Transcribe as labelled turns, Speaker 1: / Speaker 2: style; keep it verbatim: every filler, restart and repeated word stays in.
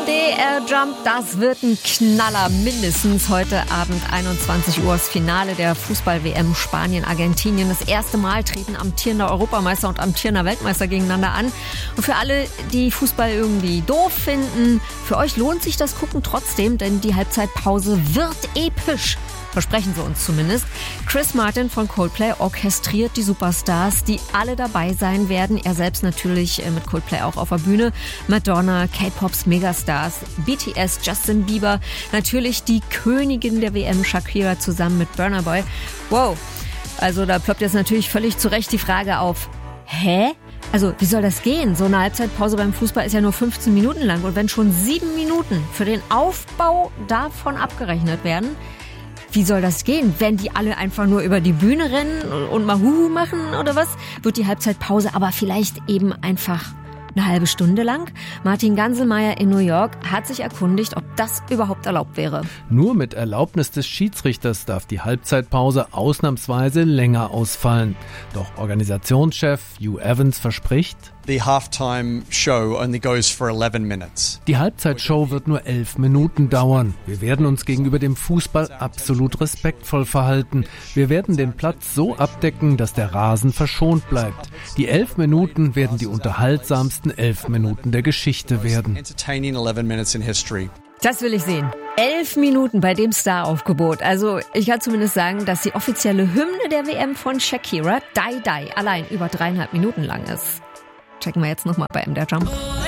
Speaker 1: D R Jump, das wird ein Knaller. Mindestens heute Abend einundzwanzig Uhr das Finale der Fußball-W M Spanien-Argentinien. Das erste Mal treten amtierender Europameister und amtierender Weltmeister gegeneinander an. Und für alle, die Fußball irgendwie doof finden, für euch lohnt sich das Gucken trotzdem, denn die Halbzeitpause wird episch. Versprechen sie uns zumindest. Chris Martin von Coldplay orchestriert die Superstars, die alle dabei sein werden. Er selbst natürlich mit Coldplay auch auf der Bühne. Madonna, K-Pops Megastars, B T S, Justin Bieber, natürlich die Königin der W M, Shakira, zusammen mit Burna Boy. Wow, also da ploppt jetzt natürlich völlig zu Recht die Frage auf, hä? Also wie soll das gehen? So eine Halbzeitpause beim Fußball ist ja nur fünfzehn Minuten lang. Und wenn schon sieben Minuten für den Aufbau davon abgerechnet werden, wie soll das gehen? Werden die alle einfach nur über die Bühne rennen und mal Huhu machen oder was? Wird die Halbzeitpause aber vielleicht eben einfach eine halbe Stunde lang? Martin Ganselmeier in New York hat sich erkundigt, ob das überhaupt erlaubt wäre.
Speaker 2: Nur mit Erlaubnis des Schiedsrichters darf die Halbzeitpause ausnahmsweise länger ausfallen. Doch Organisationschef Hugh Evans verspricht,
Speaker 3: The halftime show only goes for eleven minutes.
Speaker 2: Die Halbzeitshow wird nur elf Minuten dauern. Wir werden uns gegenüber dem Fußball absolut respektvoll verhalten. Wir werden den Platz so abdecken, dass der Rasen verschont bleibt. Die elf Minuten werden die unterhaltsamsten elf Minuten der Geschichte werden.
Speaker 3: Entertaining eleven minutes in history.
Speaker 1: Das will ich sehen. Elf Minuten bei dem Staraufgebot. Also ich kann zumindest sagen, dass die offizielle Hymne der W M von Shakira, Die Die, allein über dreieinhalb Minuten lang ist. Checken wir jetzt nochmal bei M D R Jump.